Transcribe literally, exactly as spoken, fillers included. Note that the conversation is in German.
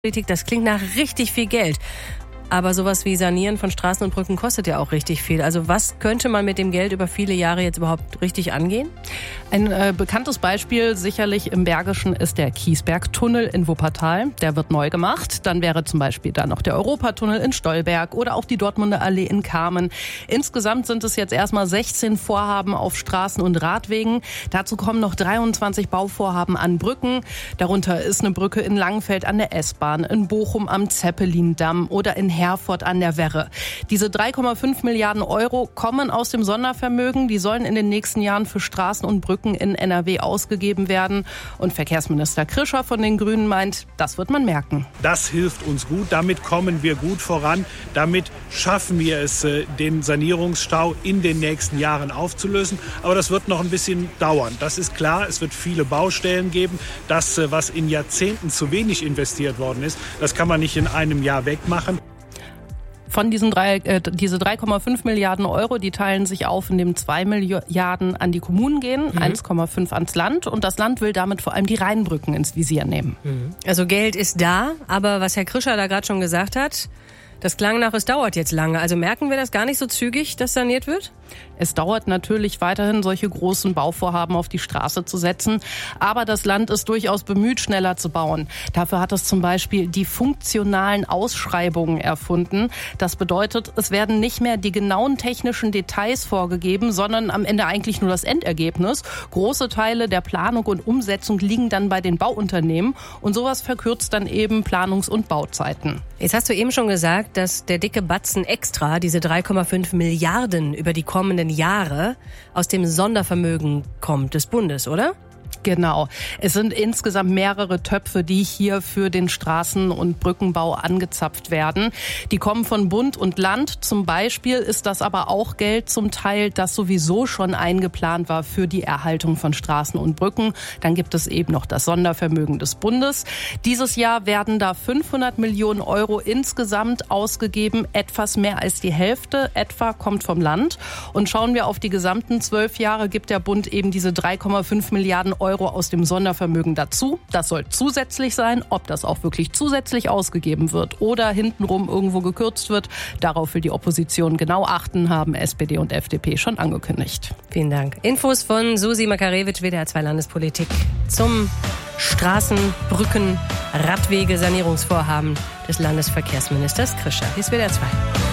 Politik, das klingt nach richtig viel Geld. Aber sowas wie Sanieren von Straßen und Brücken kostet ja auch richtig viel. Also was könnte man mit dem Geld über viele Jahre jetzt überhaupt richtig angehen? Ein äh, bekanntes Beispiel sicherlich im Bergischen ist der Kiesbergtunnel in Wuppertal. Der wird neu gemacht. Dann wäre zum Beispiel da noch der Europatunnel in Stolberg oder auch die Dortmunder Allee in Kamen. Insgesamt sind es jetzt erstmal sechzehn Vorhaben auf Straßen und Radwegen. Dazu kommen noch dreiundzwanzig Bauvorhaben an Brücken. Darunter ist eine Brücke in Langenfeld an der S-Bahn, in Bochum am Zeppelindamm oder in Herford an der Werre. Diese drei Komma fünf Milliarden Euro kommen aus dem Sondervermögen. Die sollen in den nächsten Jahren für Straßen und Brücken in N R W ausgegeben werden. Und Verkehrsminister Krischer von den Grünen meint, das wird man merken. Das hilft uns gut. Damit kommen wir gut voran. Damit schaffen wir es, den Sanierungsstau in den nächsten Jahren aufzulösen. Aber das wird noch ein bisschen dauern. Das ist klar. Es wird viele Baustellen geben. Das, was in Jahrzehnten zu wenig investiert worden ist, das kann man nicht in einem Jahr wegmachen. Von diesen drei, äh, diese drei Komma fünf Milliarden Euro, die teilen sich auf, indem zwei Milliarden an die Kommunen gehen, mhm. eins Komma fünf ans Land. Und das Land will damit vor allem die Rheinbrücken ins Visier nehmen. Mhm. Also Geld ist da, aber was Herr Krischer da gerade schon gesagt hat, das klang nach, es dauert jetzt lange. Also merken wir das gar nicht so zügig, dass saniert wird? Es dauert natürlich weiterhin, solche großen Bauvorhaben auf die Straße zu setzen. Aber das Land ist durchaus bemüht, schneller zu bauen. Dafür hat es zum Beispiel die funktionalen Ausschreibungen erfunden. Das bedeutet, es werden nicht mehr die genauen technischen Details vorgegeben, sondern am Ende eigentlich nur das Endergebnis. Große Teile der Planung und Umsetzung liegen dann bei den Bauunternehmen. Und sowas verkürzt dann eben Planungs- und Bauzeiten. Jetzt hast du eben schon gesagt, dass der dicke Batzen extra, diese drei Komma fünf Milliarden über die kommenden Jahre, aus dem Sondervermögen kommt des Bundes, oder? Genau. Es sind insgesamt mehrere Töpfe, die hier für den Straßen- und Brückenbau angezapft werden. Die kommen von Bund und Land. Zum Beispiel ist das aber auch Geld zum Teil, das sowieso schon eingeplant war für die Erhaltung von Straßen und Brücken. Dann gibt es eben noch das Sondervermögen des Bundes. Dieses Jahr werden da fünfhundert Millionen Euro insgesamt ausgegeben. Etwas mehr als die Hälfte etwa kommt vom Land. Und schauen wir auf die gesamten zwölf Jahre, gibt der Bund eben diese drei Komma fünf Milliarden Euro aus dem Sondervermögen dazu. Das soll zusätzlich sein. Ob das auch wirklich zusätzlich ausgegeben wird oder hintenrum irgendwo gekürzt wird, darauf will die Opposition genau achten, haben S P D und F D P schon angekündigt. Vielen Dank. Infos von Susi Makarewitsch, W D R zwei Landespolitik, zum Straßen-, Brücken-, Radwege-Sanierungsvorhaben des Landesverkehrsministers Krischer. Hier ist W D R zwei.